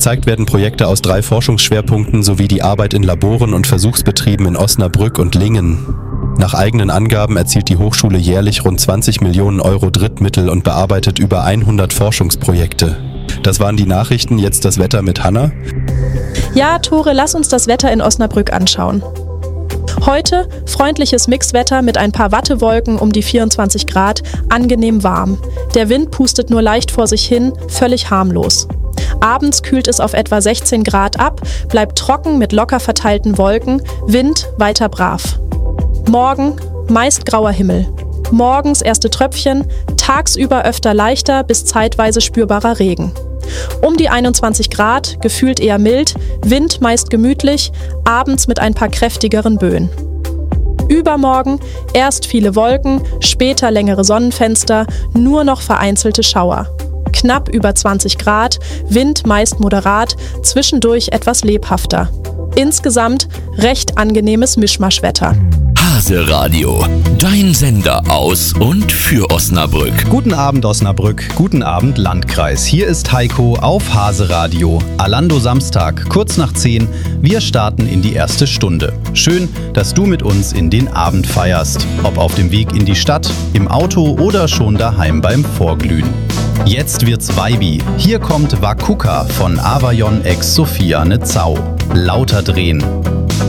Gezeigt werden Projekte aus 3 Forschungsschwerpunkten sowie die Arbeit in Laboren und Versuchsbetrieben in Osnabrück und Lingen. Nach eigenen Angaben erzielt die Hochschule jährlich rund 20 Millionen Euro Drittmittel und bearbeitet über 100 Forschungsprojekte. Das waren die Nachrichten, jetzt das Wetter mit Hanna. Ja, Tore, lass uns das Wetter in Osnabrück anschauen. Heute freundliches Mixwetter mit ein paar Wattewolken um die 24 Grad, angenehm warm. Der Wind pustet nur leicht vor sich hin, völlig harmlos. Abends kühlt es auf etwa 16 Grad ab, bleibt trocken mit locker verteilten Wolken, Wind weiter brav. Morgen meist grauer Himmel. Morgens erste Tröpfchen, tagsüber öfter leichter bis zeitweise spürbarer Regen. Um die 21 Grad, gefühlt eher mild, Wind meist gemütlich, abends mit ein paar kräftigeren Böen. Übermorgen erst viele Wolken, später längere Sonnenfenster, nur noch vereinzelte Schauer. Knapp über 20 Grad, Wind meist moderat, zwischendurch etwas lebhafter. Insgesamt recht angenehmes Mischmaschwetter. Hase Radio, dein Sender aus und für Osnabrück. Guten Abend Osnabrück, guten Abend Landkreis. Hier ist Heiko auf Hase Radio. Alando Samstag, kurz nach 10. Wir starten in die erste Stunde. Schön, dass du mit uns in den Abend feierst. Ob auf dem Weg in die Stadt, im Auto oder schon daheim beim Vorglühen. Jetzt wird's Vibe. Hier kommt Wakuka von Avayon ex Sophia Nezau. Lauter drehen.